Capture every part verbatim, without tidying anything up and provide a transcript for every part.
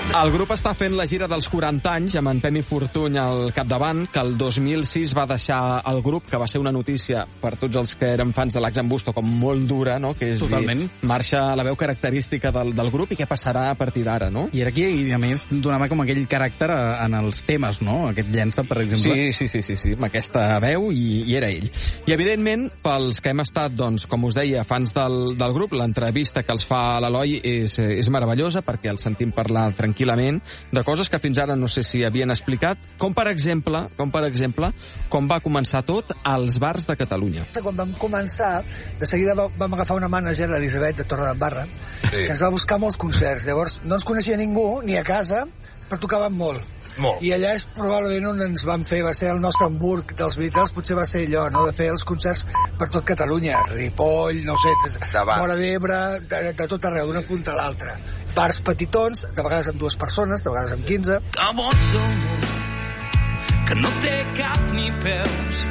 El grup està fent la gira dels quaranta anys amb en Pemi Fortuny al capdavant, que el dos mil sis va deixar el grup, que va ser una notícia per tots els que eren fans de l'Ax en Busto com molt dura, no? Que és Totalment. dir, marxa la veu característica del, del grup i què passarà a partir d'ara, no? I era aquí, i a més, donava com aquell caràcter en els temes, no? Aquest llença, per exemple. Sí, sí, sí, sí, sí, amb aquesta veu i, i era ell. I, evidentment, pels que hem estat, doncs, com us deia, fans del, del grup, l'entrevista que els fa l'Eloi és, és meravellosa, perquè el sentim parlar tranquil·lament de coses que fins ara no sé si havien explicat, com per exemple, com per exemple, com va començar tot als bars de Catalunya. Quan vam començar, de seguida vam agafar una mànager, l'Elisabet, de Torredembarra, sí. que ens va buscar molts concerts. Llavors, no ens coneixia ningú, ni a casa, però tocàvem molt. Molt. I allà és probablement on ens van fer, va ser el nostre Hamburg dels Beatles, potser va ser allò, no?, de fer els concerts per tot Catalunya, Ripoll, no sé, Móra d'Ebre, de, de tot arreu, d'una punta a l'altra. Bars petitons, de vegades amb dues persones, de vegades amb quinze. Que boig del món, que no té cap ni peus,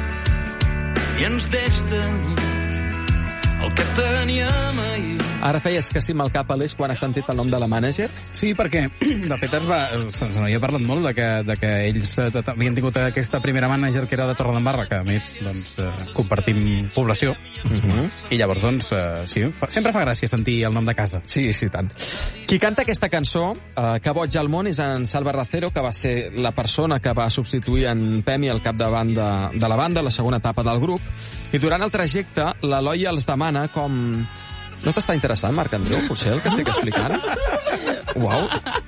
i ens deix tenir el que teníem ahir. Ara feies que sí amb el cap, Aleix, quan has sentit el nom de la mànager? Sí, perquè, de fet, es va, se n'havia parlat molt de que, de que ells havien tingut aquesta primera mànager que era de Torredembarra, que a més, doncs, eh, compartim població. Uh-huh. I llavors, doncs, eh, sí, fa, sempre fa gràcia sentir el nom de casa. Sí, sí, tant. Qui canta aquesta cançó, eh, Que boig al món, és en Salva Racero, que va ser la persona que va substituir en Pemi al capdavant de, de la banda, la segona etapa del grup. I durant el trajecte, l'Eloi els demana com... No t'està interessant, Marc Andreu, potser, el que estic explicant? Uau.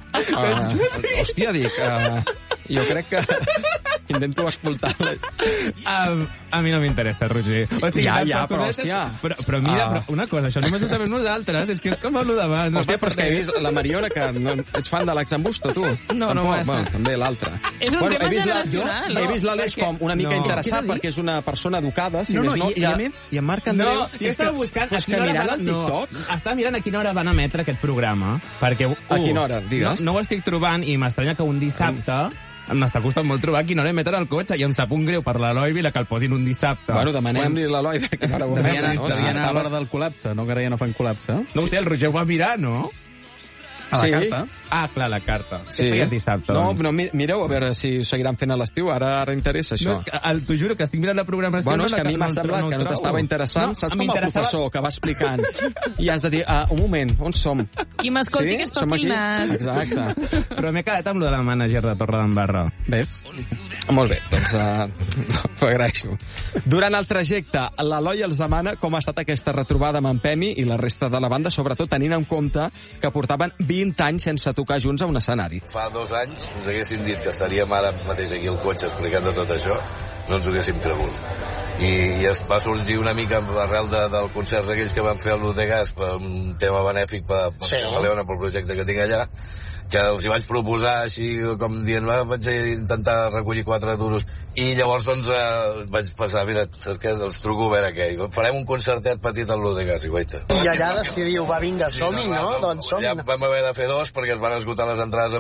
Uh, hòstia, dic, uh, jo crec que intento escoltar-les. Um, a mi no m'interessa, Roger. O sigui, ja, ja, però, hòstia... Però, però mira, uh... però una cosa, això només ho sabem nosaltres, és que és com el d'abans. Hòstia, però és que he vist la Mariona, que no, ets fan de l'Ax en Busto, tu? No, no ho és. Bueno, també l'altra. És un bueno, tema he vist generacional. La, he vist l'Aleix com una mica no. interessat, perquè és una persona educada, si no, no, més no. I, i, a més... I en Marc Andreu... No, jo estava buscant... Pues que mirant el TikTok... No, estava mirant a quina hora van emetre aquest programa, perquè... Uh, a quina hora, digues? No, no ho estic trobant i m'estranya que un dissabte... M'està costant molt trobar a quina hora emeten el cotxe i em sap un greu per l'Eloi Vila que el posin un dissabte. Bueno, demanem-li a l'Eloi a quina hora ho devia emetre. Devia anar a l'hora del col·lapse, no? Que ara ja no fan col·lapse. No ho sé, el Roger ho va mirar, no? A la sí. carta? Ah, clar, la carta. Sí. Què feia dissabte? No, doncs? no, mireu a veure si ho seguiran fent a l'estiu. Ara ara interessa això. No, és que, el, t'ho juro que estic mirant la programació... Bueno, és no que a mi no m'ha el- semblat no el que no trobo. t'estava interessant. No, Saps com el m'interessava- professor que va explicant i has de dir, ah, un moment, on som? Qui m'escolti Sí? aquestes Som aquí? fines. Exacte. Però m'he quedat amb lo de la mànager de Torredembarra. Ves? Molt bé, doncs uh, ho agraeixo. Durant el trajecte, l'Eloi els demana com ha estat aquesta retrobada amb en Pemi i la resta de la banda, sobretot tenint en compte que portaven vint anys sense tocar junts a un escenari. Fa dos anys ens haguéssim dit que estaríem ara mateix aquí al cotxe explicant de tot això, no ens ho haguéssim cregut. I, i es va sorgir una mica arrel de, del concert aquells que van fer a l'Udegas per un tema benèfic per, per sí. Leona, pel projecte que tinc allà, que els hi vaig proposar així com dient, va, vaig intentar recollir quatre duros i llavors doncs eh, vaig pensar, mira, saps què, els truco a veure què, farem un concertet petit a l'Udegas i guaita. I allà decidiu, va, vinga, som-hi, no? Doncs som-hi. Ja vam haver de fer dos perquè es van esgotar les entrades